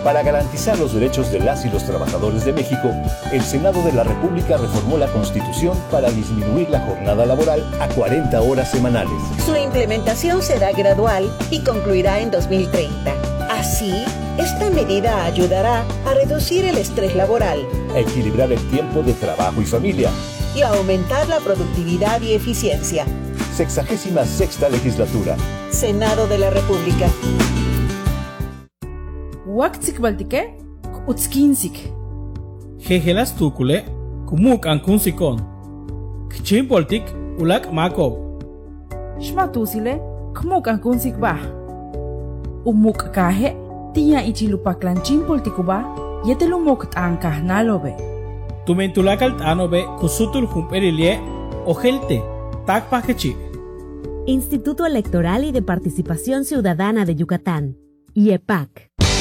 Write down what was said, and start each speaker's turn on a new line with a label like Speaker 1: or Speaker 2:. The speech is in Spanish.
Speaker 1: Para garantizar los derechos de las y los trabajadores de México, el Senado de la República reformó la Constitución para disminuir la jornada laboral a 40 horas semanales.
Speaker 2: Su implementación será gradual y concluirá en 2030. Así, esta medida ayudará a reducir el estrés laboral,
Speaker 1: A equilibrar el tiempo de trabajo y familia.
Speaker 2: y a aumentar la productividad y eficiencia.
Speaker 1: 66ª legislatura.
Speaker 2: Senado de la República.
Speaker 3: Waktsik baltike, utskinsik.
Speaker 4: Jejelas tukule, kumuk ankunsikon. Kchin poltik ulak makov.
Speaker 3: Shmatusile, kmuk ankunsik ba. Umuk kahe, tiya ichilupaklanchin poltikuba, yetelumuk tankah nalobe.
Speaker 4: Tumentulakal tanobe kusutul humperilie, ojelte, takpakechi.
Speaker 5: Instituto Electoral y de Participación Ciudadana de Yucatán, IEPAC.